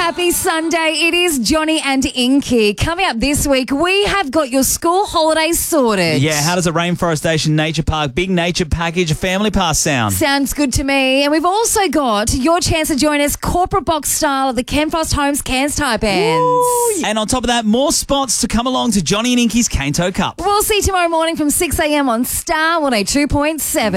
Happy Sunday. It is Johnny and Inky. Coming up this week, we have got your school holidays sorted. Yeah, how does a Rainforestation Nature Park Big Nature Package Family Pass sound? Sounds good to me. And we've also got your chance to join us corporate box style of the Ken Frost Homes Cairns Tyre Bands. Woo! And on top of that, more spots to come along to Johnny and Inky's Cane Toe Cup. We'll see you tomorrow morning from 6 a.m. on Star 102.7.